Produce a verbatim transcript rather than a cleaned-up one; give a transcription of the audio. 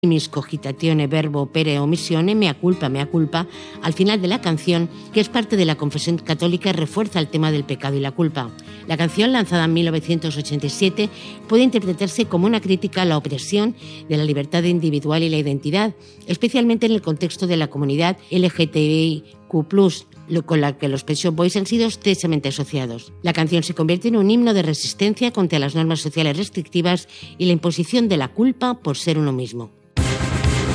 mis cogitatione verbo pere omissione, mea culpa, mea culpa, al final de la canción, que es parte de la confesión católica, refuerza el tema del pecado y la culpa. La canción, lanzada en mil novecientos ochenta y siete, puede interpretarse como una crítica a la opresión de la libertad individual y la identidad, especialmente en el contexto de la comunidad L G T B I Q plus, con la que los Pet Shop Boys han sido estrechamente asociados. La canción se convierte en un himno de resistencia contra las normas sociales restrictivas y la imposición de la culpa por ser uno mismo.